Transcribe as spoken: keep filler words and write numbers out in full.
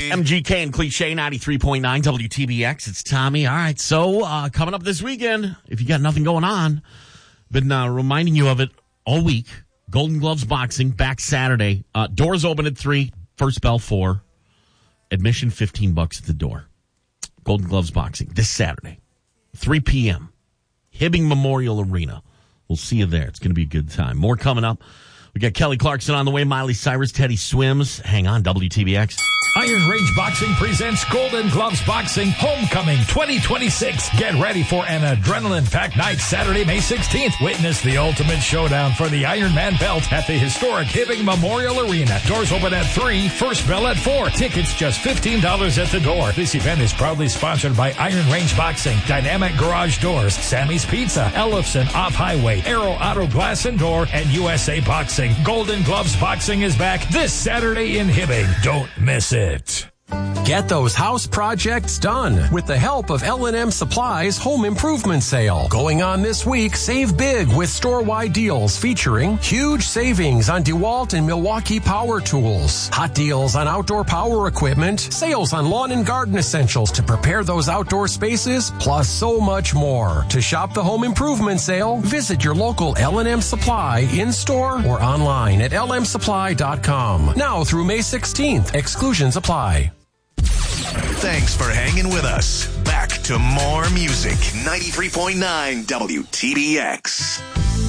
M G K and Cliche ninety-three point nine W T B X. It's Tommy. All right, so uh, coming up this weekend, if you got nothing going on, been uh, reminding you of it all week. Golden Gloves Boxing, back Saturday. Uh, doors open at three, first bell four. Admission fifteen bucks at the door. Golden Gloves Boxing, this Saturday, three p.m. Hibbing Memorial Arena. We'll see you there. It's going to be a good time. More coming up. We got Kelly Clarkson on the way, Miley Cyrus, Teddy Swims. Hang on, W T B X. Iron Range Boxing presents Golden Gloves Boxing Homecoming twenty twenty-six. Get ready for an adrenaline-packed night Saturday, May sixteenth. Witness the ultimate showdown for the Ironman belt at the historic Hibbing Memorial Arena. Doors open at three, first bell at four. Tickets just fifteen dollars at the door. This event is proudly sponsored by Iron Range Boxing, Dynamic Garage Doors, Sammy's Pizza, Ellefson Off-Highway, Aero Auto Glass and Door, and U S A Boxing. Golden Gloves Boxing is back this Saturday in Hibbing. Don't miss it. Get those house projects done with the help of L and M Supply's Home Improvement Sale. Going on this week, save big with store-wide deals featuring huge savings on DeWalt and Milwaukee power tools, hot deals on outdoor power equipment, sales on lawn and garden essentials to prepare those outdoor spaces, plus so much more. To shop the Home Improvement Sale, visit your local L and M Supply in-store or online at L M supply dot com. Now through May sixteenth, exclusions apply. Thanks for hanging with us. Back to more music. ninety-three point nine W T B X.